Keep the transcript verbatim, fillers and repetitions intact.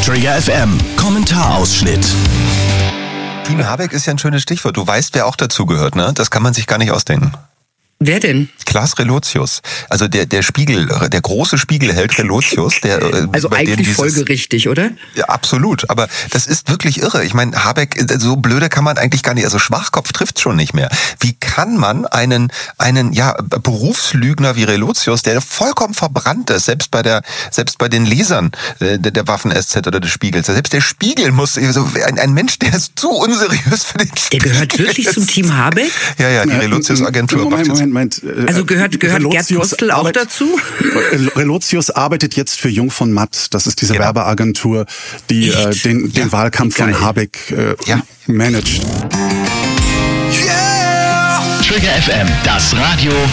Trigger F M, Kommentarausschnitt. Team Habeck ist ja ein schönes Stichwort. Du weißt, wer auch dazu gehört, ne? Das kann man sich gar nicht ausdenken. Wer denn? Klaas Relotius. Also der, der Spiegel, der große Spiegelheld Relotius. Der, also eigentlich dieses, folgerichtig, oder? Ja, absolut. Aber das ist wirklich irre. Ich meine, Habeck, so blöde kann man eigentlich gar nicht, also Schwachkopf trifft schon nicht mehr. Wie kann man einen, einen, ja, Berufslügner wie Relotius, der vollkommen verbrannt ist, selbst bei der, selbst bei den Lesern der, der Waffen-S Z oder des Spiegels, selbst der Spiegel muss, also ein, ein Mensch, der ist zu unseriös für den Spiegel. Der gehört wirklich zum Team Habeck? Ja, ja, die Relotius-Agentur. Moment, Moment, Moment. Also gehört, gehört Gerd Postel auch arbeit, dazu? Relotius arbeitet jetzt für Jung von Matt. Das ist diese genau. Werbeagentur, die äh, den, den ja, Wahlkampf von Habeck äh, ja. managt. Yeah! Trigger F M, das Radio